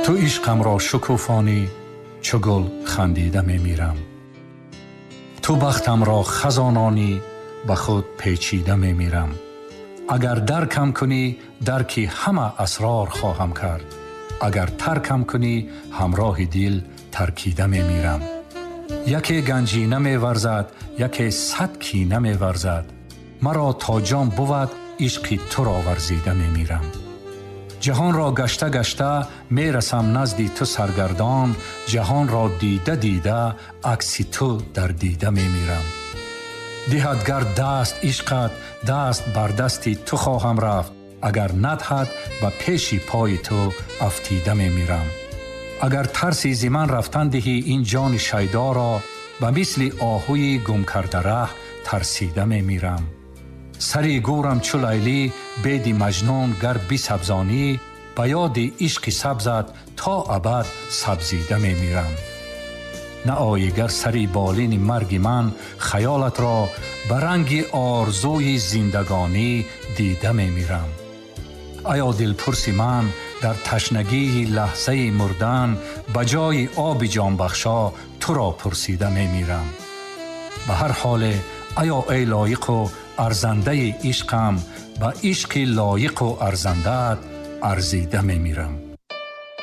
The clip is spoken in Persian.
تو عشقم را شکوفانی چو گل خندیده میمیرم. تو بختم را خزانانی به خود پیچیده میمیرم. اگر درکم کنی درکی همه اسرار خواهم کرد. اگر ترکم کنی همراه دل ترکیده میمیرم. یکی گنجی نمیورزد یکی صد کی نمیورزد. مرا تا جان بود عشق تو را ورزیده میمیرم. جهان را گشته گشته میرسم نزد تو سرگردان. جهان را دیده دیده عکس تو در دیده میمیرم. دهدگر دست عشقت دست بر دستی تو خواهم رفت. اگر ندهد به پیش پای تو افتیده میمیرم. اگر ترسی ز من رفتن دهی این جان شیدا را به مثل آهوی گم کرده ره ترسیده میمیرم. سری گورم چو لیلی بید مجنون گر بسبزانی به یاد عشق سبزت تا ابد سبزیده میمیرم. نه آیی گر سری بالین مرگ من خیالت را به رنگ آرزوی زندگانی دیده میمیرم. ایا دلپرس من در تشنگی لحظه مردن به جای آب جان بخشا تو را پرسیده میمیرم. به هر حال ایا ای لایق و ارزنده عشقم به عشق لایق و ارزنده ارزیده میمیرم.